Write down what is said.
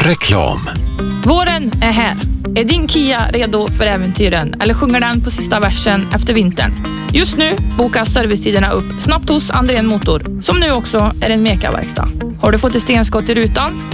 Reklam. Våren är här. Är din Kia redo för äventyren? Eller sjunger den på sista versen efter vintern? Just nu bokar servicetiderna upp snabbt hos Andrén Motor, som nu också är en mekaverkstad. Har du fått ett stenskott i rutan?